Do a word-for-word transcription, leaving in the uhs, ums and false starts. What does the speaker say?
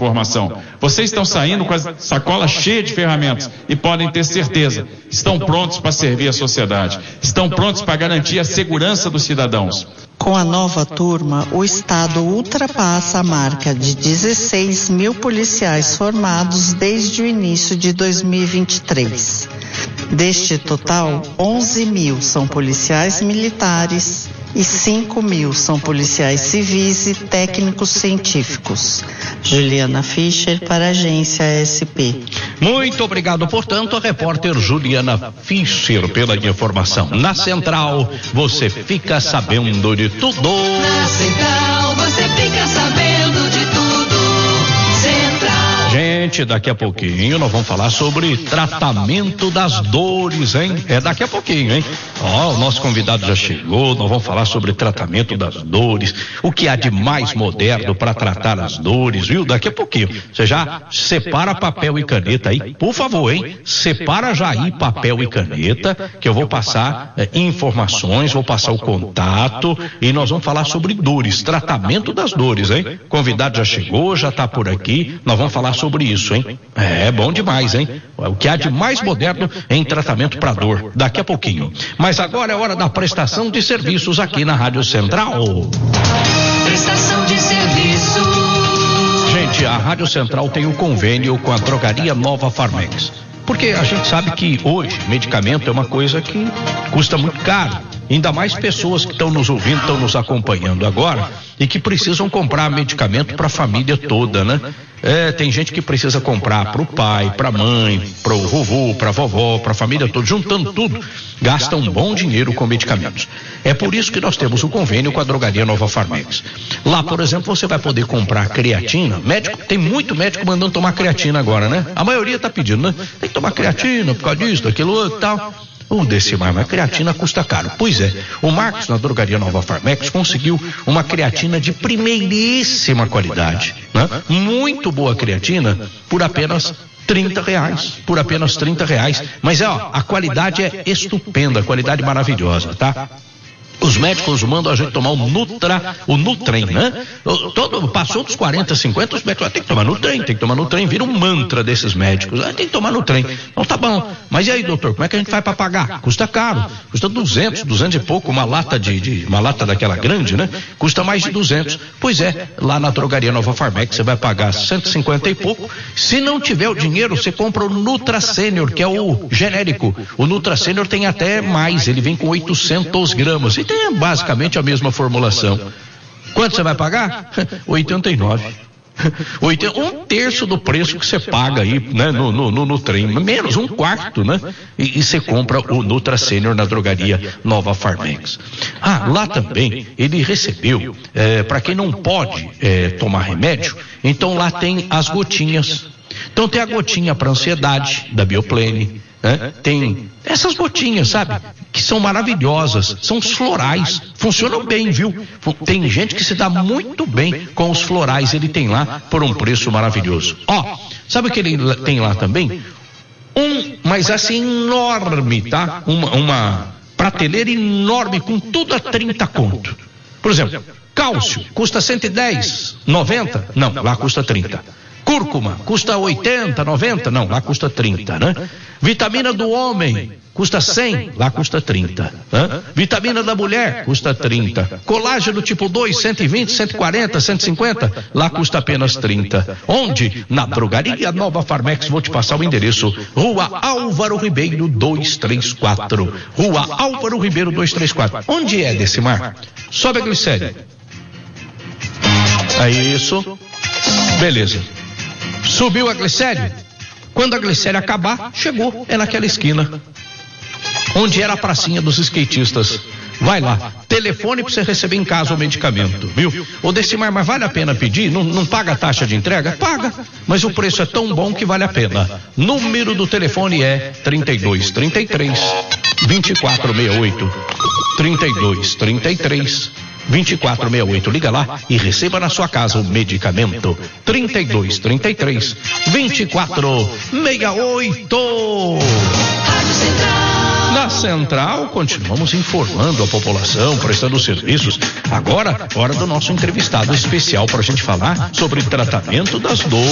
formação. Vocês estão saindo com a sacola cheia de ferramentas e podem ter certeza, estão prontos para servir a sociedade, estão prontos para garantir a segurança dos cidadãos. Com a nova turma, o Estado ultrapassa a marca de dezesseis mil policiais formados desde o início de dois mil e vinte e três. Deste total, onze mil são policiais militares e cinco mil são policiais civis e técnicos científicos. Juliana Fischer, para a agência S P. Muito obrigado, portanto, a repórter Juliana Fischer pela informação. Na Central, você fica sabendo de tudo. Na Central, você fica sabendo de tudo. Central. Gente, daqui a pouquinho nós vamos falar sobre tratamento das dores, hein? É daqui a pouquinho, hein? Ó, o nosso convidado já chegou, nós vamos falar sobre tratamento das dores, o que há de mais moderno para tratar as dores, viu? Daqui a pouquinho. Você já separa papel e caneta aí, por favor, hein? Separa já aí papel e caneta, que eu vou passar é, informações, vou passar o contato e nós vamos falar sobre dores, tratamento das dores, hein? O convidado já chegou, já tá por aqui, nós vamos falar sobre isso, hein? É bom demais, hein? O que há de mais moderno em tratamento para dor, daqui a pouquinho. Mas agora é hora da prestação de serviços aqui na Rádio Central. Prestação de serviço. Gente, a Rádio Central tem um convênio com a Drogaria Nova Farmex. Porque a gente sabe que hoje medicamento é uma coisa que custa muito caro. Ainda mais pessoas que estão nos ouvindo, estão nos acompanhando agora e que precisam comprar medicamento para a família toda, né? É, tem gente que precisa comprar para o pai, para a mãe, para o vovô, para a vovó, para a família toda, juntando tudo, gasta um bom dinheiro com medicamentos. É por isso que nós temos o convênio com a Drogaria Nova Farmex. Lá, por exemplo, você vai poder comprar creatina. Médico, tem muito médico mandando tomar creatina agora, né? A maioria está pedindo, né? Tem que tomar creatina por causa disso, daquilo outro e tal. Um desse mais, mas a creatina custa caro. Pois é, o Marcos na Drogaria Nova Farmex conseguiu uma creatina de primeiríssima qualidade, né? Muito boa creatina por apenas trinta reais, por apenas trinta reais. Mas é, ó, a qualidade é estupenda, a qualidade maravilhosa, tá? Os médicos mandam a gente tomar o Nutra, o Nutrem, né? Todo, passou dos quarenta, cinquenta, os médicos, ah, tem que tomar Nutrem, tem que tomar Nutrem, vira um mantra desses médicos, ah, tem que tomar Nutrem. Então tá bom, mas e aí, doutor, como é que a gente faz para pagar? Custa caro, custa duzentos, duzentos e pouco, uma lata de, de, uma lata daquela grande, né? Custa mais de duzentos. Pois é, lá na Drogaria Nova Farmex você vai pagar cento e cinquenta e pouco. Se não tiver o dinheiro, você compra o Nutra Sênior, que é o genérico. O Nutra Sênior tem até mais, ele vem com oitocentos gramas. E é basicamente a mesma formulação. Quanto você vai pagar? oitenta e nove. Um terço do preço que você paga aí, né, no, no, no, no trem, menos um quarto, né? E, e você compra o Nutra Sênior na Drogaria Nova Farmex. Ah, lá também ele recebeu, é, para quem não pode é, tomar remédio, então lá tem as gotinhas. Então tem a gotinha para ansiedade da Bioplane. É, tem essas gotinhas, sabe? Que são maravilhosas, são os florais, funcionam bem, viu? Tem gente que se dá muito bem com os florais, ele tem lá por um preço maravilhoso. Ó, sabe o que ele tem lá também? Um, mas assim, enorme, tá? Uma, uma prateleira enorme com tudo a trinta conto. Por exemplo, cálcio, custa cento e dez, noventa? Não, lá custa trinta. Cúrcuma, custa oitenta, noventa? Não, lá custa trinta, né? Vitamina do homem, custa cem, lá custa trinta. Né? Vitamina da mulher, custa trinta. Colágeno tipo dois, cento e vinte, cento e quarenta, cento e cinquenta, lá custa apenas trinta. Onde? Na Drogaria Nova Farmex, vou te passar o endereço. Rua Álvaro Ribeiro duzentos e trinta e quatro. Rua Álvaro Ribeiro duzentos e trinta e quatro. Onde é desse mar? Sobe a glicéria. É isso. Beleza. Subiu a glicéria. Quando a glicéria acabar, chegou, é naquela esquina onde era a pracinha dos skatistas. Vai lá, telefone para você receber em casa o medicamento, viu? Ô Decimar, mas vale a pena pedir? Não, não paga a taxa de entrega? Paga, mas o preço é tão bom que vale a pena. Número do telefone é trinta e dois, trinta e três, vinte e quatro sessenta e oito. trinta e dois, trinta e três, vinte e quatro sessenta e oito. Liga lá e receba na sua casa o medicamento. trinta e dois, trinta e três, vinte e quatro sessenta e oito. Rádio Central. Na Central, continuamos informando a população, prestando serviços. Agora, hora do nosso entrevistado especial para a gente falar sobre tratamento das dores.